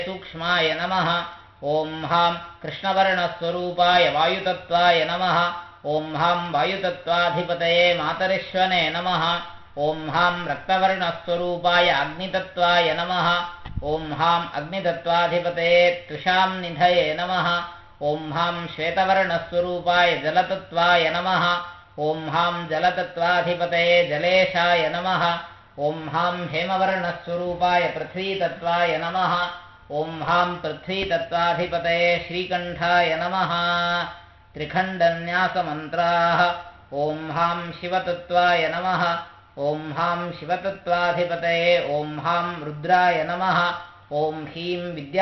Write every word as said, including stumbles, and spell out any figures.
सूक्ष्माय नमः। ॐ हां कृष्णवर्णस्वरूपाय वायुतत्त्वाय नमः। ॐ हां वायुतत्त्वाधिपतये मातरिश्वने नमः। ॐ हां रक्तवर्णस्वरूपाय अग्नितत्त्वाय नमः। ॐ हां अग्नितत्त्वाधिपतये त्रिषां निधये नमः। ॐ हां श्वेतवर्णस्वरूपाय जलतत्त्वाय नमः। ॐ हां जलतत्त्वाधिपतये जलेशाय नमः। ॐ हां हेमवर्णस्वरूपाय पृथ्वीतत्त्वाय नमः। ॐ हां पृथ्वीतत्त्वाधिपतये श्रीकण्ठाय नमः। त्रिखण्डन्यासमन्त्राः। ॐ हां शिवतत्त्वाय नमः। ॐ हां शिवतत्त्वाधिपतये ॐ हां रुद्राय नमः। ॐ ह्रीं विद्या